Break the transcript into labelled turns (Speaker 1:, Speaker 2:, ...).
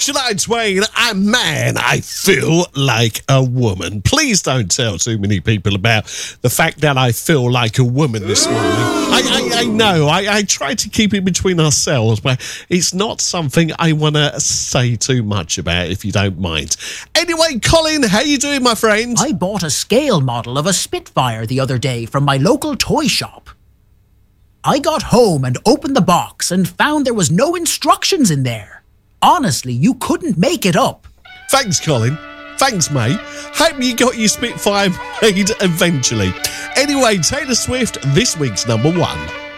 Speaker 1: Shania Twain, and man, I feel like a woman. Please don't tell too many people about the fact that I feel like a woman this morning. I know, I try to keep it between ourselves, but it's not something I want to say too much about, if you don't mind. Anyway, Colin, how you doing, my friend?
Speaker 2: I bought a scale model of a Spitfire the other day from my local toy shop. I got home and opened the box and found there was no instructions in there. Honestly, you couldn't make it up.
Speaker 1: Thanks, Colin. Thanks, mate. Hope you got your Spitfire made eventually. Anyway, Taylor Swift, this week's #1.